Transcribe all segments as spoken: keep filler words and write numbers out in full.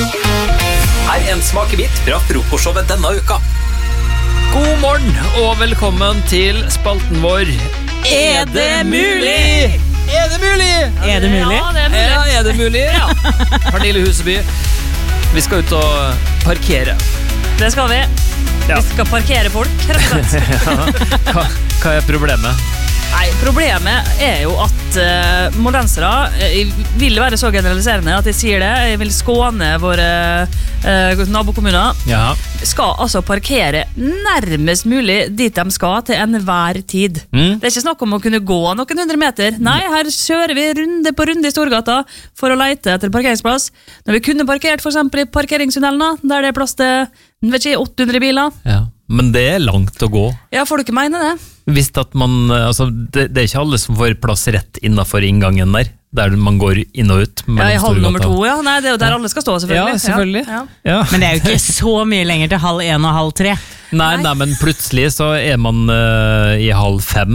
Her er en smakebit fra frokostshowet denne uka. God morgen og velkommen til spalten vår. Er det mulig? Er det mulig? Er det mulig? Ja, det er mulig. Ja, er det mulig? Ja. Pernille Huseby, vi skal ut og parkere. Det skal vi. Ja. Vi skal parkere folk, rett og slett. Ja. Hva, hva er problemet? Nei, problemet er jo at uh, moldensere uh, vil være så generaliserende at jeg sier det. Jeg vil skåne våre uh, nabokommuner. Ja. Skal altså parkere nærmest mulig dit de skal til enhver tid. Mm. Det er ikke snakk om å kunne gå noen hundre meter. Nei, her kjører vi runde på runde i Storgata for å lete etter parkeringsplass. Når vi kunne parkert for eksempel i parkeringstunnelen, der det er plass til vet ikke, åtte hundre biler. Ja. Men det er langt å gå. Ja, folk mener det. Hvis at man, altså, det, det er ikke alle som får plass rett innenfor inngangen der, der man går inn og ut. Ja, i halv nummer to, ja. Nei, det er jo der alle skal stå, selvfølgelig. Ja, selvfølgelig. Ja. Ja. Men det er jo ikke så mye lenger til halv en og halv tre. Nei, nei, men plutselig så er man uh, i halv fem.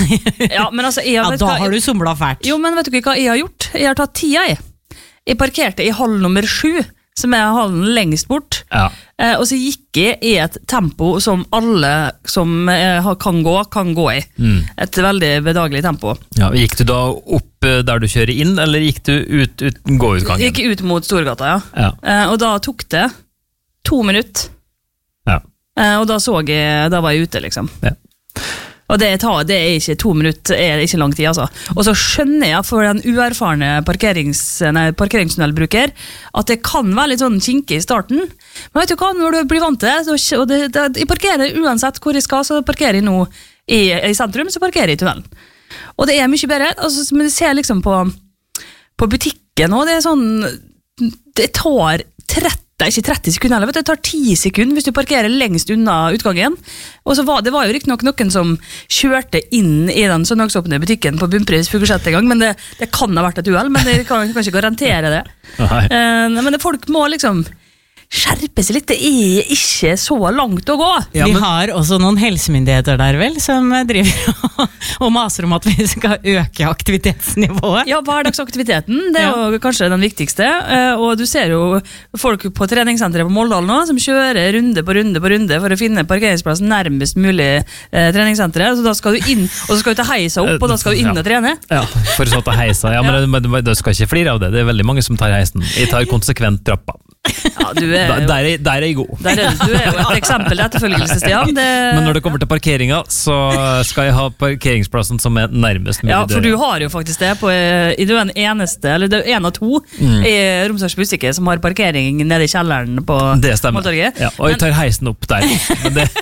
Ja, men altså, jeg, Ja, vet da hva, har du somlet fælt. Jo, men vet du ikke hva jeg har gjort? Jeg har tatt tida, jeg. Jeg parkerte i halv nummer sju, som er hallen lengst bort. Ja. Eh, og så gikk jeg i et tempo som alle som eh, kan gå, kan gå i. Mm. Et veldig bedagelig tempo. Ja, gikk du da opp uh, der du kjører inn, eller gikk du ut, ut gåutgangen? Jeg gikk ut mot Storgata, ja. Ja. Eh, og da tok det to minutter. Ja. Eh, og da så jeg, da var jeg ute, liksom. Ja. Og det, tar, det er ikke to minutter, er ikke lang tid, altså. Og så skjønner jeg for den uerfarne parkerings, nei, parkeringstunnelbruker at det kan være litt sånn kinkig i starten. Men vet du hva, når du blir vant til det, så, og det, det jeg parkerer uansett hvor jeg skal, så parkerer jeg nå i, i sentrum, så parkerer jeg i tunnelen. Og det er mye bedre, altså, men jeg ser liksom på, på butikken, og det er sånn, det tar tretti, det er ikke tretti sekunder, vet du, det tar ti sekunder hvis du parkerer lengst unna utgangen. Og så var det var jo riktig nok noen som kjørte inn i den søndagsåpne butikken på bunnpris fuglesett en gang, men det, det kan ha vært et uhell, men jeg kan, kan ikke garantere det. Nei. Uh, men folk må liksom skjerpe seg litt, det er ikke så langt å gå. Ja, Vi men- har også noen helsemyndigheter der vel, som driver og, og maser om at vi skal øke aktivitetsnivået. Ja, hverdagsaktiviteten, det er jo kanskje den viktigste, uh, og du ser jo folk på treningssenteret på Moldal nå, som kjører runde på runde på runde for å finne parkeringsplass nærmest mulig uh, treningssenteret, så da skal du inn, og så skal du ta heisa opp, og da skal du inn og trene. Ja, for så ta heisa. Ja, men det, det, det skal ikke flire av det. Det er veldig mange som tar heisen. Jeg tar konsekvent trappa. Ja, du er Der, jo, der, er, der er jeg god. der er, du er jo et eksempel til etterfølgelse, Stian. Det, Men når det kommer til parkeringa, så skal jeg ha parkeringsplassen som er nærmest mulig ja, for døra. du har jo faktisk det på, du er den eneste, eller du er en av to Mm. i Romsdals Bustikke som har parkering nede i kjelleren på Det stemmer. Måltorget. Ja, og jeg tar heisen opp der. Men det,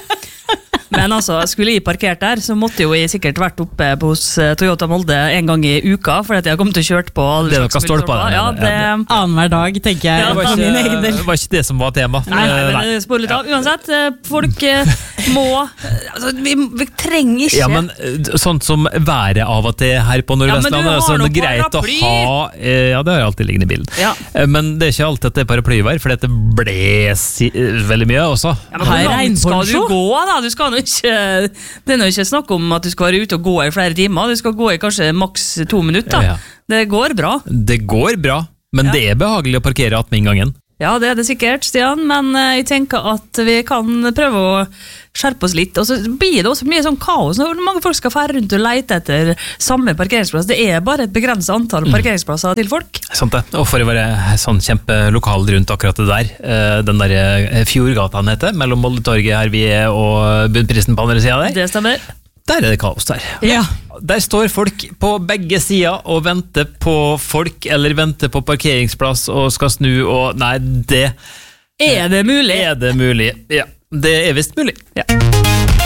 Men altså, skulle jeg parkert der, så måtte jo jeg sikkert vært oppe på hos eh, Toyota Molde en gang i uka, for at jeg har kommet til å kjørt på alle Det er noe slags stolper der, Ja, ja, det, Annenhver dag, tenker jeg. Ja, det, var for min egen ikke, del. det var ikke det som var tema. Nei, nei, Eh, men det sporer litt av. Uansett, eh, folk eh, må eh, altså, vi, vi trenger ikke Ja, men eh, sånt som været av og til her på Ja, men Nordvestlandet, du har altså, det noe er greit å paraply. ha eh, Ja, det har jeg alltid liggende i bilen. Ja. Eh, Men det er ikke alltid at det er paraplyvær, for det blåser eh, veldig mye også. Ja, men hvor Her er langt skal du regnponcho. gå, da? Du skal nå ikke, det er nå ikke snakk om at du skal være ute og gå i flere timer. Du skal gå i kanskje maks to minutter. Ja. Det går bra. Det går bra, men Ja. det er behagelig å parkere attmed inngangen. Ja, det er det sikkert, Stian, men eh, jeg tenker at vi kan prøve å skjerpe oss litt, og så blir det også mye sånn kaos når mange folk skal fære rundt og lete etter samme parkeringsplass. Det er bare et begrenset antall parkeringsplasser til folk. Sant det. Og for å være sånn kjempelokal rundt akkurat det der, eh, den der eh, Fjordgata han heter, mellom Moldetorget her vi er og Bunnprisen på andre siden der, Det stemmer. der er det kaos der. Ja. Der står folk på begge sider og venter på folk, eller venter på parkeringsplass og skal snu, og nei, det Er det mulig? er det mulig. Ja, det er visst mulig. Ja.